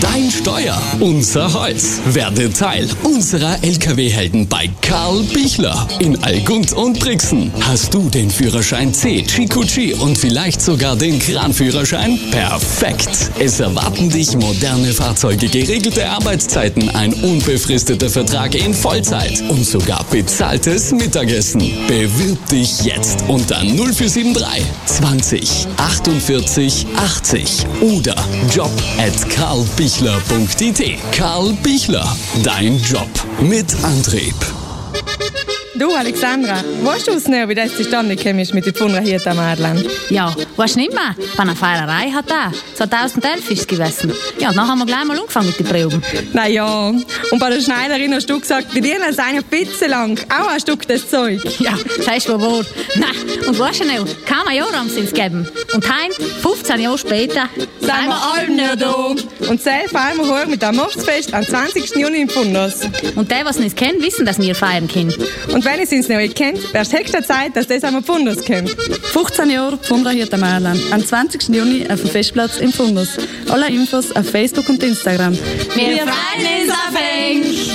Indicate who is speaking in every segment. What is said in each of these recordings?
Speaker 1: Dein Steuer, unser Holz. Werde Teil unserer LKW-Helden bei Karl Bichler in Allgund und Brixen. Hast du den Führerschein C, Chikuchi und vielleicht sogar den Kranführerschein? Perfekt! Es erwarten dich moderne Fahrzeuge, geregelte Arbeitszeiten, ein unbefristeter Vertrag in Vollzeit und sogar bezahltes Mittagessen. Bewirb dich jetzt unter 0473 20 48 80 oder job@karlbichler.it. Karl Bichler, dein Job mit Antrieb.
Speaker 2: Du, Alexandra, weißt du schnell, wie das zustande gekommen ist mit den Pfundern hier am Erdland?
Speaker 3: Ja, weißt du nicht mehr? Bei einer Feierei hat er. 2011 ist es gewesen. Ja, und dann haben wir gleich mal angefangen mit den Proben.
Speaker 2: Na ja, und bei der Schneiderin hast du gesagt, die Dirnen seien ein bisschen lang. Auch ein Stück das Zeug.
Speaker 3: Ja, das ist wohl wahr. Nein, und weißt du noch, kaum ein Jahr haben sie es gegeben. Und heute, 15 Jahre später,
Speaker 2: sind wir alle nicht da. Und selbst feiern wir heute mit dem Mostsfest am 20. Juni in Pfundos.
Speaker 3: Und die, was nicht kennen, wissen, dass wir feiern können.
Speaker 2: Und wenn ihr es noch nicht kennt, wäre es höchste Zeit, dass das einmal Pfundos kennt.
Speaker 4: 15 Jahre Pfundler hier am Erdland. Am 20. Juni auf dem Festplatz in Pfundos. Alle Infos auf Facebook und Instagram.
Speaker 3: Wir freuen uns auf euch!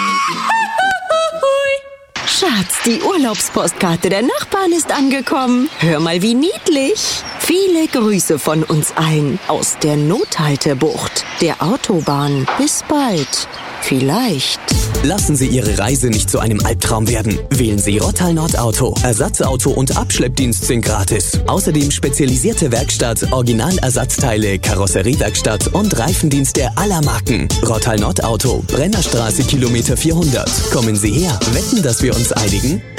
Speaker 5: Schatz, die Urlaubspostkarte der Nachbarn ist angekommen. Hör mal, wie niedlich. Viele Grüße von uns allen aus der Nothaltebucht, der Autobahn. Bis bald. Vielleicht.
Speaker 6: Lassen Sie Ihre Reise nicht zu einem Albtraum werden. Wählen Sie Rottal Nord Auto. Ersatzauto und Abschleppdienst sind gratis. Außerdem spezialisierte Werkstatt, Originalersatzteile, Karosseriewerkstatt und Reifendienste aller Marken. Rottal Nord Auto, Brennerstraße Kilometer 400. Kommen Sie her. Wetten, dass wir uns einigen?